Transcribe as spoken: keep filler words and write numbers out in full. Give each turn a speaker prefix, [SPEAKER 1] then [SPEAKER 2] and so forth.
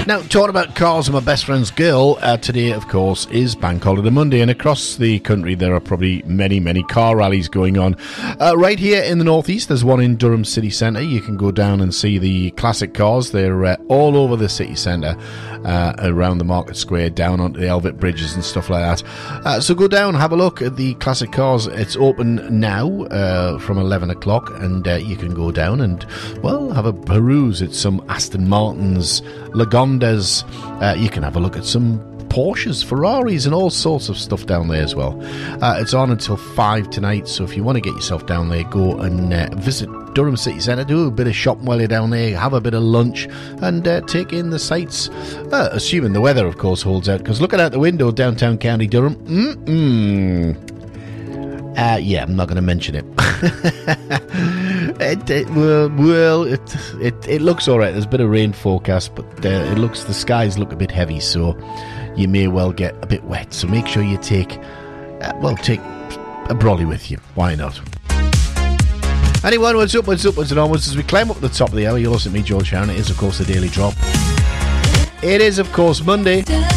[SPEAKER 1] Now, talking about cars and my best friend's girl, uh, today, of course, is Bank Holiday Monday, and across the country there are probably many, many car rallies going on. Uh, right here in the northeast, there's one in Durham City Centre. You can go down and see the classic cars. They're uh, all over the city centre, uh, around the Market Square, down onto the Elvet bridges and stuff like that. Uh, so go down, have a look at the classic cars. It's open now uh, from eleven o'clock, and uh, you can go down and, well, have a peruse at some Aston Martins, Lagondas. Uh, you can have a look at some Porsches, Ferraris, and all sorts of stuff down there as well. Uh, it's on until five tonight, so if you want to get yourself down there, go and uh, visit Durham City Centre, do a bit of shopping while you're down there, have a bit of lunch, and uh, take in the sights. Uh, assuming the weather, of course, holds out, because looking out the window, downtown County Durham, mm-mm. Uh, yeah, I'm not going to mention it. it, it well, well it, it it looks all right. There's a bit of rain forecast, but uh, it looks the skies look a bit heavy, so you may well get a bit wet. So make sure you take, uh, well, take a brolly with you. Why not? Anyway, what's up, what's up, what's onwards as we climb up the top of the hour. You'll listen to me, George Sharon. It is, of course, the Daily Drop. It is, of course, Monday.